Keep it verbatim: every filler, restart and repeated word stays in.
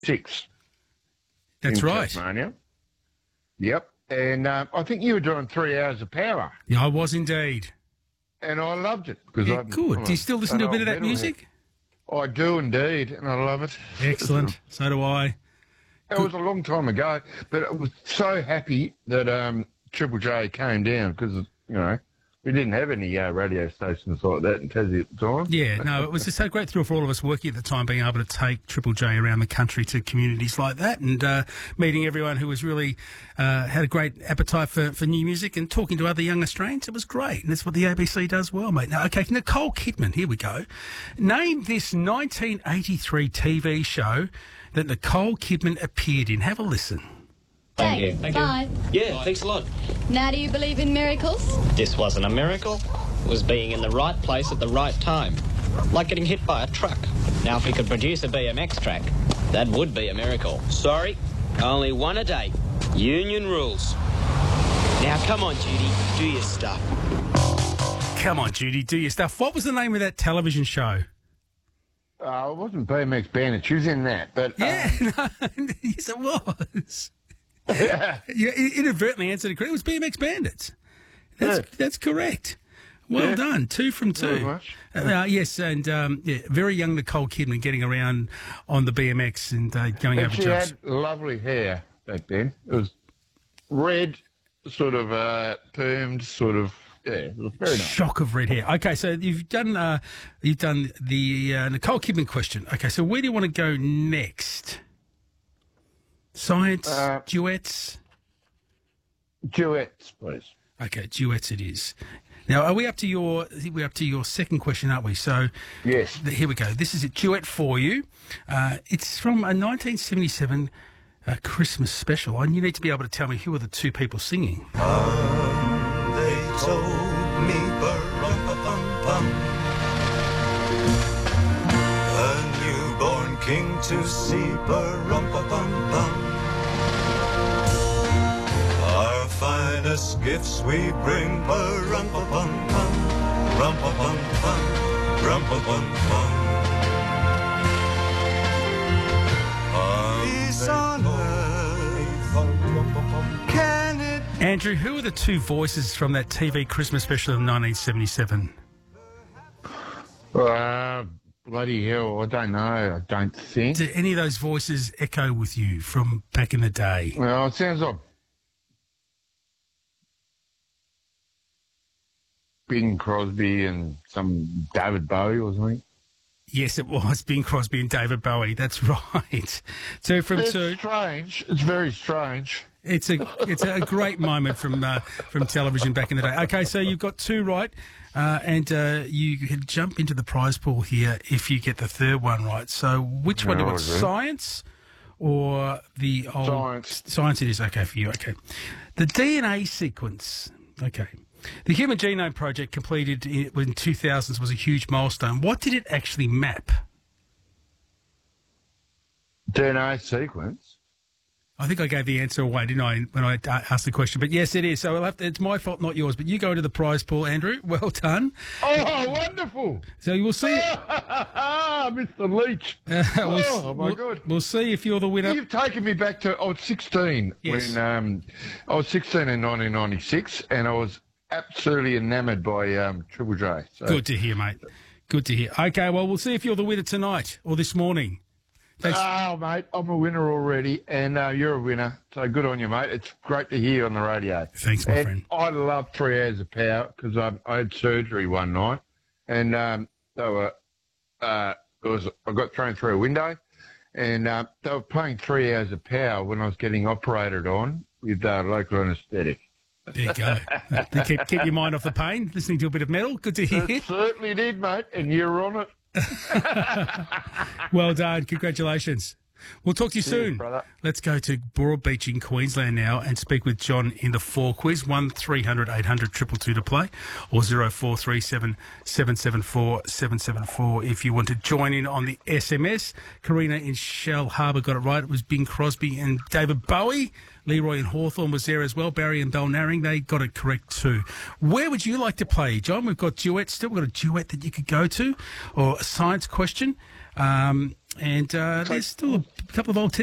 six. That's in right. Tasmania. Yep. And uh, I think you were doing three hours of power. Yeah, I was indeed. And I loved it. Because Yeah, I'm, good. I'm Do you still listen to a bit of that music? I do indeed, and I love it. Excellent. So do I. It was a long time ago, but I was so happy that um, Triple J came down because, you know, we didn't have any uh, radio stations like that in Tassie at the time. Yeah, no, it was just so great thrill for all of us working at the time, being able to take Triple J around the country to communities like that and uh, meeting everyone who was really uh, had a great appetite for, for new music and talking to other young Australians. It was great, and that's what the A B C does well, mate. Now, okay, Nicole Kidman, here we go. Name this nineteen eighty-three T V show that Nicole Kidman appeared in. Have a listen. Thank you. Thank Five. you. Yeah, thanks a lot. Now, do you believe in miracles? This wasn't a miracle. It was being in the right place at the right time. Like getting hit by a truck. Now, if we could produce a B M X track, that would be a miracle. Sorry, only one a day. Union rules. Now, come on, Judy, do your stuff. Come on, Judy, do your stuff. What was the name of that television show? Uh, it wasn't B M X Bandit. She was in that. But, Yeah, um, no, yes, it was. You inadvertently answered it correct. It was B M X Bandits. That's Yeah. that's correct. Well Yeah. done. Two from two. Very much. Uh, yes, and um, yeah, very young Nicole Kidman getting around on the B M X and uh, going and over she jobs. had lovely hair back then. It was red, sort of uh, permed, sort of, yeah, it was very nice. Shock of red hair. Okay, so you've done uh, you've done the uh, Nicole Kidman question. Okay, so where do you want to go next? Science, Uh, duets. Duets, please. Okay, duets it is. Now, are we up to your? I think we're up to your second question, aren't we? So, Yes. th- here we go. This is a duet for you. Uh, it's from a nineteen seventy-seven uh, Christmas special, and you need to be able to tell me who are the two people singing. They told me, bum a newborn king to see, bum our finest gifts we bring, bum bum Peace on earth, can it Andrew, who are the two voices from that T V Christmas special of nineteen seventy-seven? Uh, bloody hell, I don't know. I don't think. Do any of those voices echo with you from back in the day? Well, it sounds like Bing Crosby and some David Bowie or something. Yes, it was Bing Crosby and David Bowie. That's right. Two from It's two. strange. It's very strange. It's a it's a great moment from uh, from television back in the day. Okay, so you've got two right, uh, and uh, you can jump into the prize pool here if you get the third one right. So which one do you No, want? is it? Science or the old Science. Science it is okay for you. Okay, the D N A sequence. Okay. The Human Genome Project, completed in, in two thousands, was a huge milestone. What did it actually map? D N A sequence. I think I gave the answer away, didn't I, when I uh, asked the question? But yes, it is. So I'll have to, it's my fault, not yours. But you go into the prize pool, Andrew. Well done. Oh, wonderful. So you will see. Mister Leach. Uh, we'll, Oh, my we'll- God. We'll see if you're the winner. You've taken me back to, I was sixteen Yes. when, um, I was sixteen in nineteen ninety-six, and I was absolutely enamoured by um, Triple J. So. Good to hear, mate. Good to hear. Okay, well, we'll see if you're the winner tonight or this morning. Thanks. Oh, mate, I'm a winner already, and uh, you're a winner. So good on you, mate. It's great to hear you on the radio. Thanks, my and friend. I love three hours of power because I, I had surgery one night, and um, they were, uh, it was I got thrown through a window, and uh, they were playing three hours of power when I was getting operated on with uh, local anaesthetic. There you go. To keep, keep your mind off the pain, listening to a bit of metal. Good to hear. It certainly did, mate, and you're on it. Well done. Congratulations. We'll talk to you soon. brother. Let's go to Broadbeach in Queensland now and speak with John in the four quiz. one three hundred eight hundred two two two to play, or zero four three seven seven seven four seven seven four if you want to join in on the S M S. Karina in Shell Harbour got it right. It was Bing Crosby and David Bowie. Leroy and Hawthorne was there as well. Barry and Belnaring, they got it correct too. Where would you like to play, John? We've got duets still. We've got a duet that you could go to, or a science question. Um, and uh, there's still a couple of old